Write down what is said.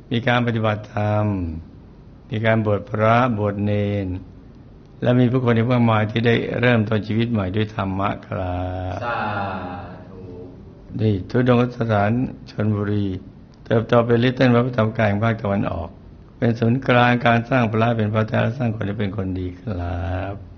มีการปฏิบัติธรรมมีการบวชพระบวชเณรและมีผู้คนอีกมากมายที่ได้เริ่มต้นชีวิตใหม่ด้วยธรรมะครับสาธุนี่ทุดงคสถานชลบุรีเติบโตเป็นลิตเติ้ลวัดพระธรรมกายภาคตะวันออกเป็นศูนย์กลางการสร้างพระเป็นพระแท้และสร้างคนให้เป็นคนดีครับ